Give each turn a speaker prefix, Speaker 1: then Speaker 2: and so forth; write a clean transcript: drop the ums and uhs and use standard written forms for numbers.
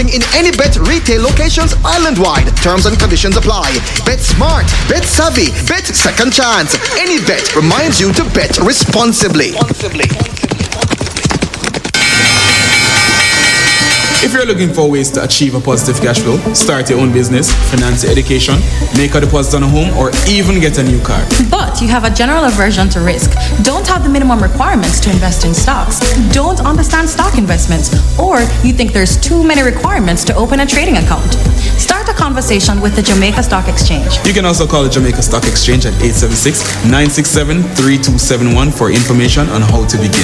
Speaker 1: in any Bet retail locations island-wide. Terms and conditions apply. Bet smart, bet savvy, bet second chance. Any Bet reminds you to bet responsibly.
Speaker 2: If you're looking for ways to achieve a positive cash flow, start your own business, finance your education, make a deposit on a home, or even get a new car.
Speaker 3: But you have a general aversion to risk, don't have the minimum requirements to invest in stocks, don't understand stock investments, or you think there's too many requirements to open a trading account. Start a conversation with the Jamaica Stock Exchange.
Speaker 2: You can also call the Jamaica Stock Exchange at 876-967-3271 for information on how to begin.